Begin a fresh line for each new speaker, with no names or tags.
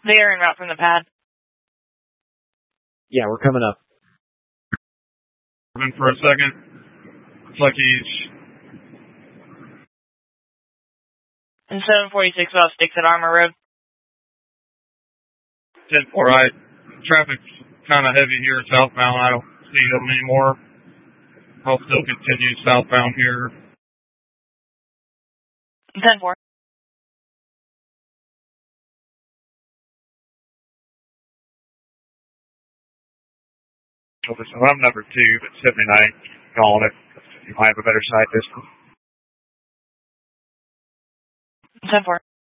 They are en route from the pad.
Yeah, we're coming up.
In for a second. Looks like he's...
And 746 about sticks at Armor Road.
10-4, right. Traffic's kind of heavy here southbound. I don't see them anymore. I'll still continue southbound here.
10-4.
So I'm number 2, but 79 calling it. You might have a better sight distance.
10-4.